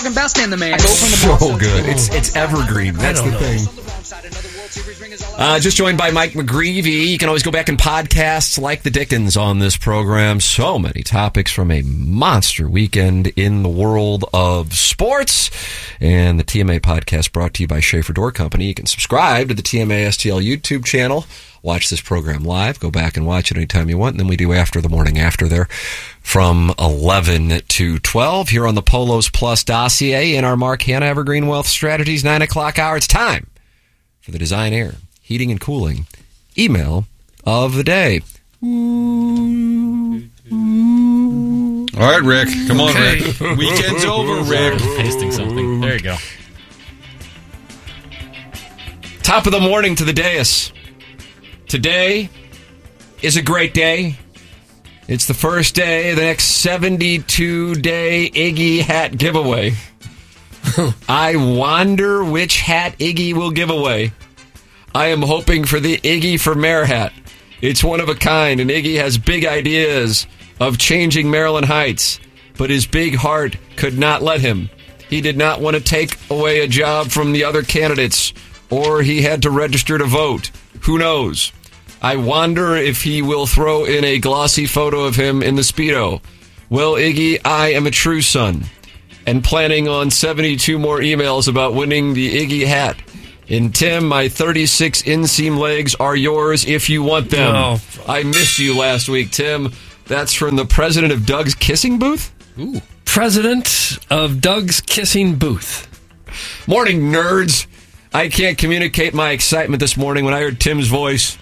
best in the man. So good. It's evergreen. That's the thing. Just joined by Mike McGreevy. You can always go back and podcasts like the Dickens on this program. So many topics from a monster weekend in the world of sports. And the TMA podcast brought to you by Schaefer Door Company. You can subscribe to the TMA STL YouTube channel. Watch this program live. Go back and watch it anytime you want. And then we do After the Morning After there from 11 to 12 here on the Polos Plus dossier in our Mark Hanna Evergreen Wealth Strategies 9 o'clock hour. It's time for the Design Air Heating and Cooling email of the day. All right, Rick. Come on, Rick. Weekend's over, Rick. Tasting something. There you go. Top of the morning to the dais. Today is a great day. It's the first day of the next 72-day Iggy hat giveaway. I wonder which hat Iggy will give away. I am hoping for the Iggy for Mayor hat. It's one of a kind, and Iggy has big ideas of changing Maryland Heights, but his big heart could not let him. He did not want to take away a job from the other candidates, or he had to register to vote. Who knows? I wonder if he will throw in a glossy photo of him in the Speedo. Well, Iggy, I am a true son, and planning on 72 more emails about winning the Iggy hat. And Tim, my 36 inseam legs are yours if you want them. Oh. I missed you last week, Tim. That's from the president of Doug's Kissing Booth? Ooh. President of Doug's Kissing Booth. Morning, nerds. I can't communicate my excitement this morning when I heard Tim's voice.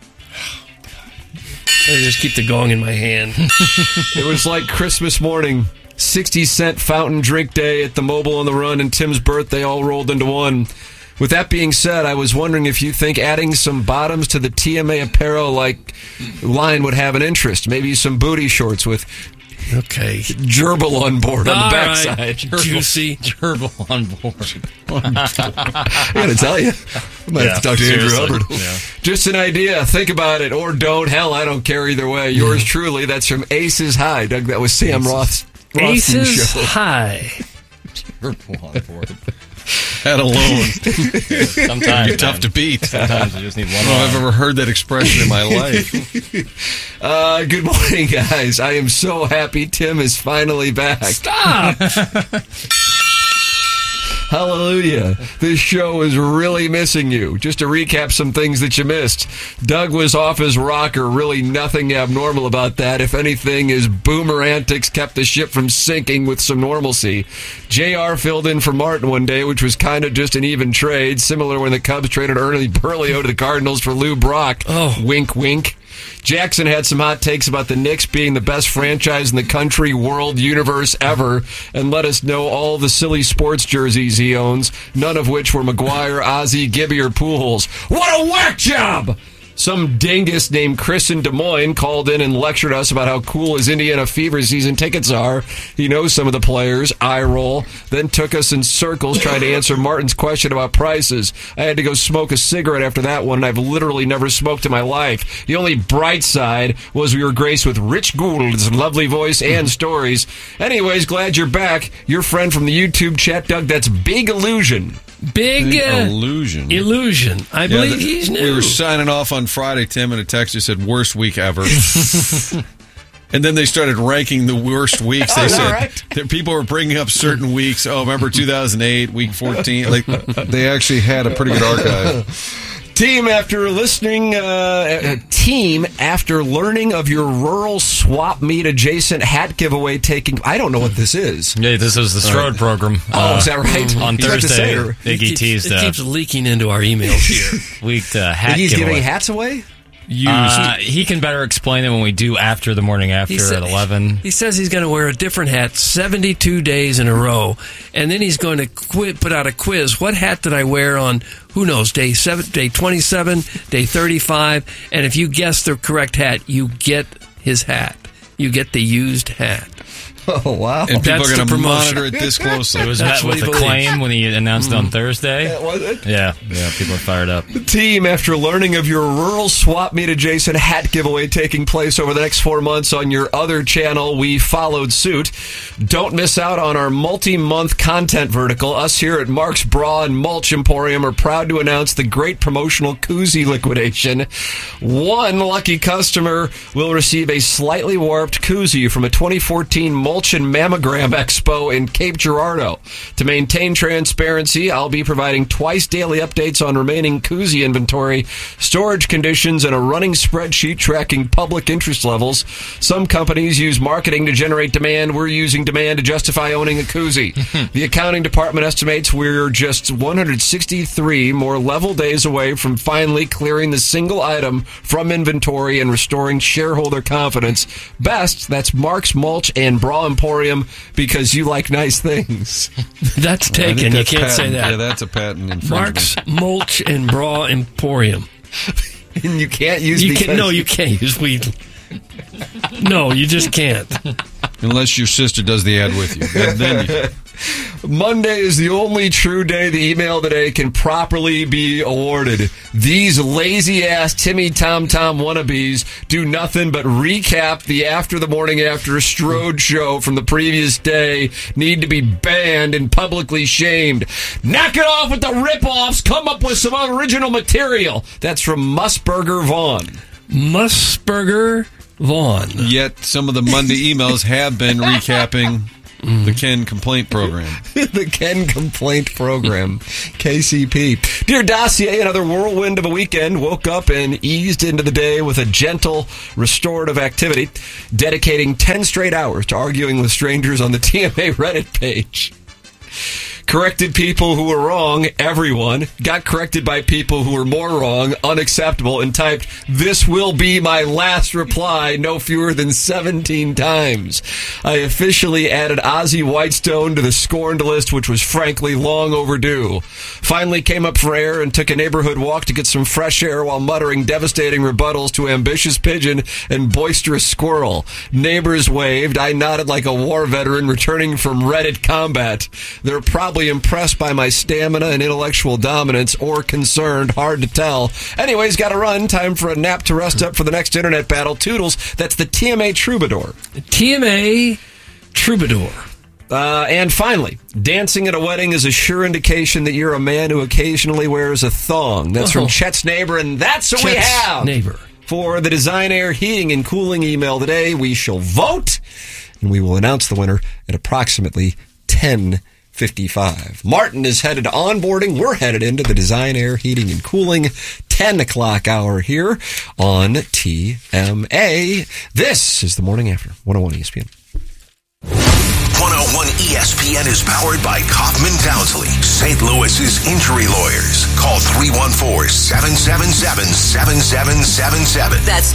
I just keep the gong in my hand. It was like Christmas morning, 60-cent fountain drink day at the Mobile on the Run, and Tim's birthday all rolled into one. With that being said, I was wondering if you think adding some bottoms to the TMA apparel line would have an interest. Maybe some booty shorts with gerbil on board on the backside. Right. Juicy gerbil on board. I gotta tell you, I might have to talk to Andrew Hubbard. Yeah. Just an idea. Think about it, or don't. Hell, I don't care either way. Yours truly. That's from Aces High, Doug. That was Sam Roth's Aces show. High. Gerbil on board. That alone. Sometimes you're tough to beat. Sometimes you just need one. I don't know if I've ever heard that expression in my life. Good morning, guys. I am so happy Tim is finally back. Stop! Hallelujah. This show is really missing you. Just to recap some things that you missed. Doug was off his rocker. Really nothing abnormal about that. If anything, his boomer antics kept the ship from sinking with some normalcy. JR filled in for Martin one day, which was kind of just an even trade. Similar when the Cubs traded Ernie Berlioz to the Cardinals for Lou Brock. Oh. Wink, wink. Jackson had some hot takes about the Knicks being the best franchise in the country, world, universe ever, and let us know all the silly sports jerseys he owns, none of which were McGuire, Ozzie, Gibby, or Pujols. What a whack job! Some dingus named Chris in Des Moines called in and lectured us about how cool his Indiana Fever season tickets are. He knows some of the players. Eye roll. Then took us in circles trying to answer Martin's question about prices. I had to go smoke a cigarette after that one, and I've literally never smoked in my life. The only bright side was we were graced with Rich Gould's lovely voice and stories. Anyways, glad you're back. Your friend from the YouTube chat, Doug, that's Big Illusion. Big Illusion. Illusion. I believe he's new. We were signing off on Friday, Tim, and a text that said, worst week ever. And then they started ranking the worst weeks. They said that people were bringing up certain weeks. Oh, remember 2008, week 14? Like, they actually had a pretty good archive. Team, after learning of your rural swap meet adjacent hat giveaway taking... I don't know what this is. Yeah, this is the Strode program. Oh, is that right? On Thursday, Iggy teased... It keeps leaking into our emails here. Hat Iggy's giveaway. giving hats away? He can better explain it when we do After the Morning After at 11. He says he's going to wear a different hat 72 days in a row, and then he's going to put out a quiz. What hat did I wear on, who knows, day 27, day 35? And if you guess the correct hat, you get his hat. You get the used hat. Oh, wow. And people That's are going the to promotion. monitor it this closely. It was That's met what with he believes. acclaim when he announced it on Thursday. Was it? Yeah, people are fired up. The team, after learning of your rural swap meet adjacent hat giveaway taking place over the next 4 months on your other channel, we followed suit. Don't miss out on our multi-month content vertical. Us here at Mark's Bra and Mulch Emporium are proud to announce the great promotional koozie liquidation. One lucky customer will receive a slightly warped koozie from a 2014 Mulch and Mammogram Expo in Cape Girardeau. To maintain transparency, I'll be providing twice daily updates on remaining koozie inventory, storage conditions, and a running spreadsheet tracking public interest levels. Some companies use marketing to generate demand. We're using demand to justify owning a koozie. The accounting department estimates we're just 163 more level days away from finally clearing the single item from inventory and restoring shareholder confidence. Best, that's Mark's Mulch and Bra Emporium, because you like nice things. That's I think taken. You that's can't patent. say that. Yeah, that's a patent infringement. Mark's Mulch and Bra Emporium. And you can't use You because- can, no, you can't use weed. No, you just can't. Unless your sister does the ad with you. Then you Monday is the only true day the email today can properly be awarded. These lazy-ass Timmy Tom wannabes do nothing but recap the After the Morning After Strode show from the previous day, need to be banned and publicly shamed. Knock it off with the rip-offs, come up with some original material. That's from Musburger Vaughn. Musburger Vaughn. Yet some of the Monday emails have been recapping the Ken Complaint Program. The Ken Complaint Program, KCP. Dear Dossier, another whirlwind of a weekend. Woke up and eased into the day with a gentle, restorative activity, dedicating 10 straight hours to arguing with strangers on the TMA Reddit page. Corrected people who were wrong, everyone. Got corrected by people who were more wrong, unacceptable, and typed, "This will be my last reply," no fewer than 17 times. I officially added Ozzy Whitestone to the scorned list, which was frankly long overdue. Finally came up for air and took a neighborhood walk to get some fresh air while muttering devastating rebuttals to ambitious pigeon and boisterous squirrel. Neighbors waved. I nodded like a war veteran returning from Reddit combat. They're probably impressed by my stamina and intellectual dominance, or concerned, hard to tell. Anyways, gotta run. Time for a nap to rest up for the next internet battle. Toodles, that's the TMA Troubadour. TMA Troubadour. And finally, dancing at a wedding is a sure indication that you're a man who occasionally wears a thong. That's from Chet's neighbor, and that's what we Chet's have. neighbor. For the Design Air Heating and Cooling email today, we shall vote, and we will announce the winner at approximately 10:55. Martin is headed to onboarding. We're headed into the Design Air Heating and Cooling 10 o'clock hour here on TMA. This is the Morning After, 101 ESPN. 101 ESPN is powered by Kaufman Townsley, St. Louis's injury lawyers. Call 314-777-7777. That's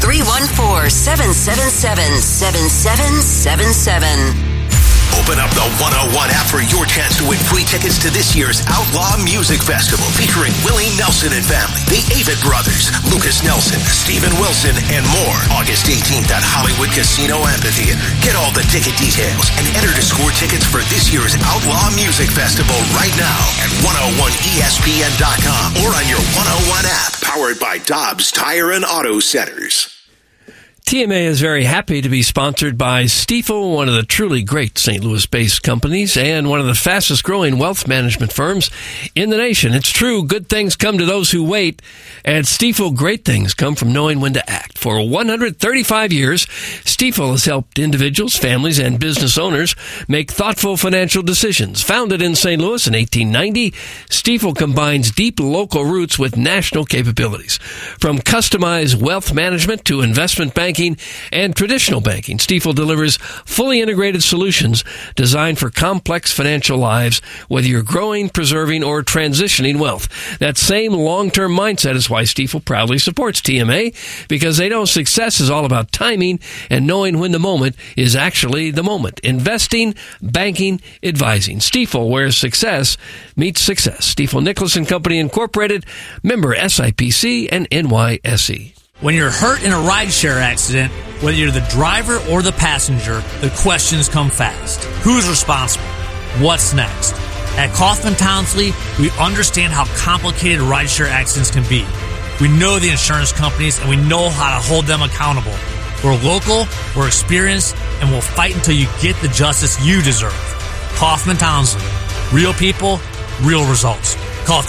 314-777-7777. Open up the 101 app for your chance to win free tickets to this year's Outlaw Music Festival featuring Willie Nelson and family, the Avett Brothers, Lucas Nelson, Steven Wilson, and more. August 18th at Hollywood Casino Amphitheater. Get all the ticket details and enter to score tickets for this year's Outlaw Music Festival right now at 101ESPN.com or on your 101 app, powered by Dobbs Tire and Auto Centers. TMA is very happy to be sponsored by Stifel, one of the truly great St. Louis-based companies and one of the fastest-growing wealth management firms in the nation. It's true, good things come to those who wait. At Stifel, great things come from knowing when to act. For 135 years, Stifel has helped individuals, families, and business owners make thoughtful financial decisions. Founded in St. Louis in 1890, Stifel combines deep local roots with national capabilities. From customized wealth management to investment banking and traditional banking, Stifel delivers fully integrated solutions designed for complex financial lives, whether you're growing, preserving, or transitioning wealth. That same long-term mindset is why Stifel proudly supports TMA, because they know success is all about timing and knowing when the moment is actually the moment. Investing, banking, advising. Stifel, where success meets success. Stifel Nicholas and Company Incorporated, member SIPC and NYSE. When you're hurt in a rideshare accident, whether you're the driver or the passenger, the questions come fast. Who's responsible? What's next? At Kaufman Townsley, we understand how complicated rideshare accidents can be. We know the insurance companies and we know how to hold them accountable. We're local, we're experienced, and we'll fight until you get the justice you deserve. Kaufman Townsley. Real people, real results. Call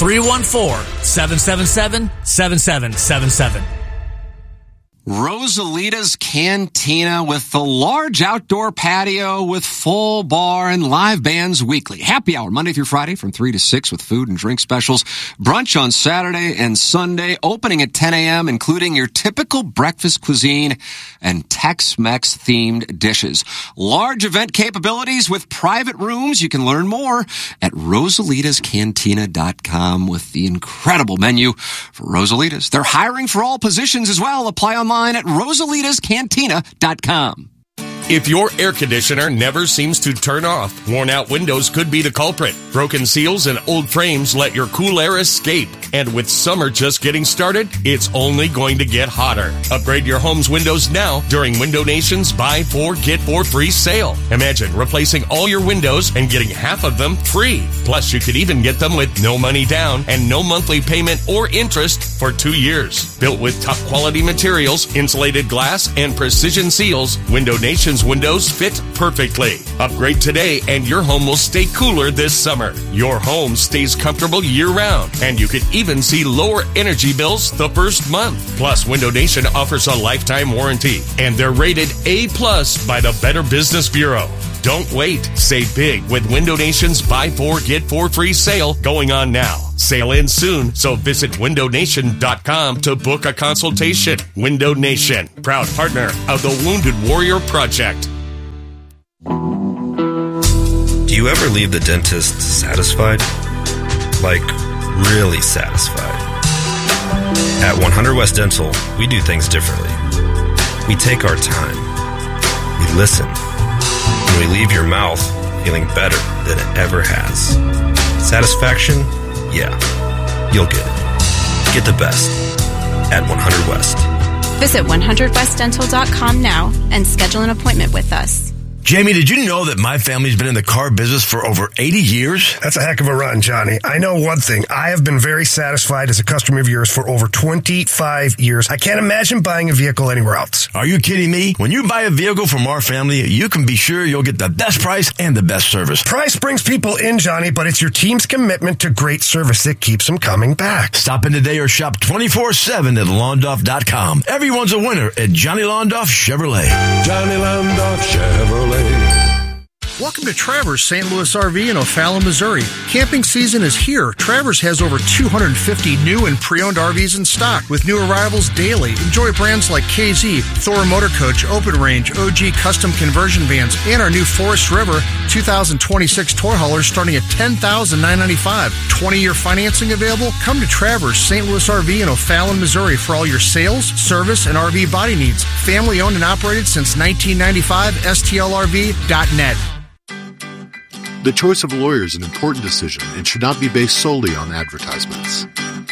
314-777-7777. Rosalita's Cantina with the large outdoor patio with full bar and live bands weekly. Happy hour Monday through Friday from 3 to 6 with food and drink specials. Brunch on Saturday and Sunday, opening at 10 a.m., including your typical breakfast cuisine and Tex-Mex themed dishes. Large event capabilities with private rooms. You can learn more at rosalitascantina.com with the incredible menu for Rosalitas. They're hiring for all positions as well. Apply online at rosalitascantina.com. If your air conditioner never seems to turn off, worn-out windows could be the culprit. Broken seals and old frames let your cool air escape. And with summer just getting started, it's only going to get hotter. Upgrade your home's windows now during Window Nation's Buy 4, Get 4 free sale. Imagine replacing all your windows and getting half of them free. Plus, you could even get them with no money down and no monthly payment or interest for 2 years. Built with top quality materials, insulated glass, and precision seals, Window Nation's windows fit perfectly. Upgrade today and your home will stay cooler this summer. Your home stays comfortable year-round, and you could even see lower energy bills the first month. Plus, Window Nation offers a lifetime warranty, and they're rated A+ by the Better Business Bureau. Don't wait. Save big with Window Nation's Buy 4, Get 4 free sale going on now. Sale ends soon, so visit windownation.com to book a consultation. Window Nation, proud partner of the Wounded Warrior Project. Do you ever leave the dentist satisfied? Like, really satisfied? At 100 West Dental, we do things differently. We take our time. We listen. And we leave your mouth feeling better than it ever has. Satisfaction? Yeah, you'll get it. Get the best at 100 West. Visit 100westdental.com now and schedule an appointment with us. Jamie, did you know that my family's been in the car business for over 80 years? That's a heck of a run, Johnny. I know one thing. I have been very satisfied as a customer of yours for over 25 years. I can't imagine buying a vehicle anywhere else. Are you kidding me? When you buy a vehicle from our family, you can be sure you'll get the best price and the best service. Price brings people in, Johnny, but it's your team's commitment to great service that keeps them coming back. Stop in today or shop 24/7 at Londoff.com. Everyone's a winner at Johnny Londoff Chevrolet. Johnny Londoff Chevrolet. Welcome to Travers St. Louis RV in O'Fallon, Missouri. Camping season is here. Travers has over 250 new and pre-owned RVs in stock with new arrivals daily. Enjoy brands like KZ, Thor Motor Coach, Open Range, OG Custom Conversion Vans, and our new Forest River 2026 toy haulers starting at $10,995. 20-year financing available? Come to Travers St. Louis RV in O'Fallon, Missouri for all your sales, service, and RV body needs. Family owned and operated since 1995. STLRV.net. The choice of a lawyer is an important decision and should not be based solely on advertisements.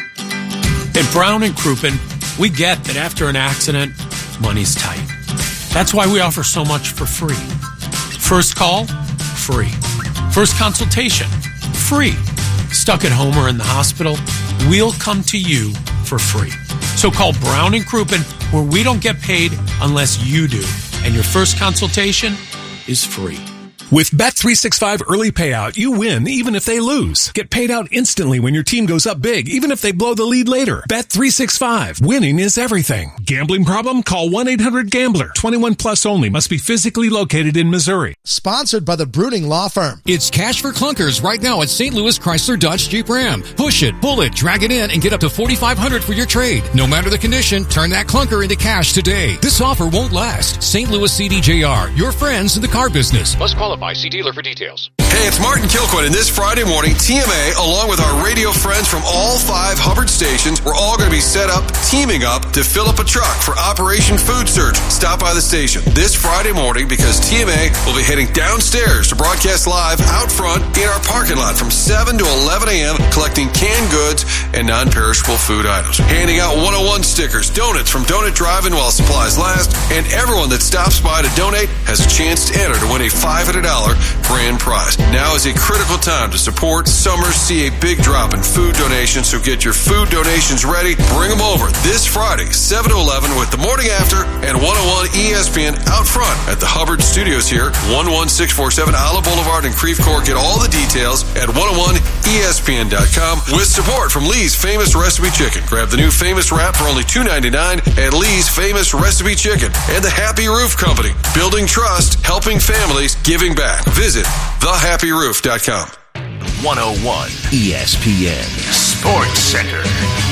At Brown & Crouppen, we get that after an accident, money's tight. That's why we offer so much for free. First call, free. First consultation, free. Stuck at home or in the hospital, we'll come to you for free. So call Brown & Crouppen, where we don't get paid unless you do. And your first consultation is free. With Bet365 Early Payout, you win even if they lose. Get paid out instantly when your team goes up big, even if they blow the lead later. Bet365. Winning is everything. Gambling problem? Call 1-800-GAMBLER. 21 plus only. Must be physically located in Missouri. Sponsored by the Bruning Law Firm. It's cash for clunkers right now at St. Louis Chrysler Dodge Jeep Ram. Push it, pull it, drag it in, and get up to $4,500 for your trade. No matter the condition, turn that clunker into cash today. This offer won't last. St. Louis CDJR, your friends in the car business. Must qualify. See dealer for details. Hey, it's Martin Kilcoyne, and this Friday morning, TMA, along with our radio friends from all 5 Hubbard stations, we're all going to be teaming up to fill up a truck for Operation Food Search. Stop by the station this Friday morning because TMA will be heading downstairs to broadcast live out front in our parking lot from 7 to 11 a.m., collecting canned goods and non-perishable food items. Handing out 101 stickers, donuts from Donut Drive-In while supplies last, and everyone that stops by to donate has a chance to enter to win a $500 grand prize. Now is a critical time to support. Summers see a big drop in food donations, so get your food donations ready. Bring them over this Friday, 7 to 11, with the morning after and 101 ESPN out front at the Hubbard Studios here, 11647 Olive Boulevard in Creve Coeur. Get all the details at 101ESPN.com with support from Lee's Famous Recipe Chicken. Grab the new Famous Wrap for only $2.99 at Lee's Famous Recipe Chicken. And the Happy Roof Company, building trust, helping families, giving back. Visit thehappyroof.com. 101 ESPN Sports Center.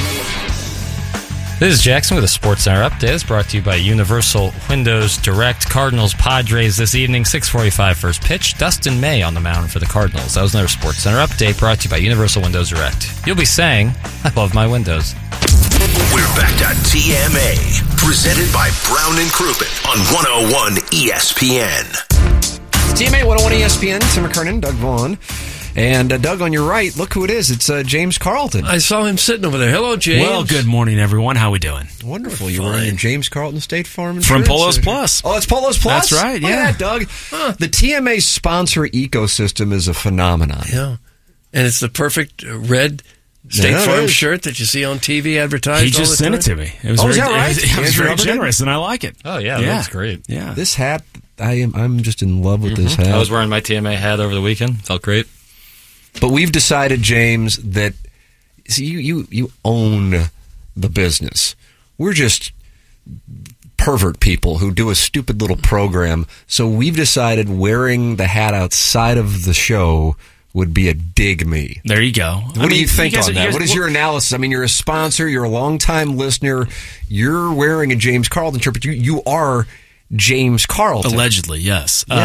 This is Jackson with a Sports Center update. It's brought to you by Universal Windows Direct. Cardinals Padres this evening, 6:45 first pitch. Dustin May on the mound for the Cardinals. That was another Sports Center update brought to you by Universal Windows Direct. You'll be saying, I love my windows. We're back to TMA, presented by Brown and Crouppen on 101 ESPN. TMA 101 ESPN, Tim McKernan, Doug Vaughn. And Doug, on your right, look who it is. It's James Carlton. I saw him sitting over there. Hello, James. Well, good morning, everyone. How we doing? Wonderful. You're wearing your James Carlton State Farm From insurance? Polos Plus. Oh, it's Polos Plus? That's right, yeah. Oh, yeah, Doug. The TMA sponsor ecosystem is a phenomenon. Yeah. And it's the perfect red State Farm shirt that you see on TV advertised. He just sent it to me. It was is that right? It was very generous, and I like it. Oh, yeah, that's great. Yeah. This hat, I'm just in love with this hat. I was wearing my TMA hat over the weekend. Felt great. But we've decided, James, that you own the business. We're just pervert people who do a stupid little program. So we've decided wearing the hat outside of the show would be a dig me. There you go. What do you think on that? What is your analysis? I mean, you're a sponsor. You're a longtime listener. You're wearing a James Carlton shirt, but you are James Carlton. Allegedly, yes. Yeah.